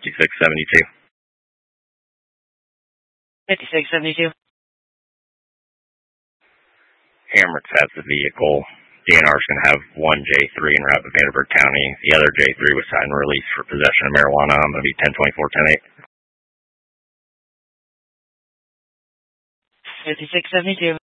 5672. 5672. Hamricks has the vehicle. DNR's going to have one J3 en route to Vanderburgh County. The other J3 was signed and released for possession of marijuana. I'm going to be 1024-10-8. 5672.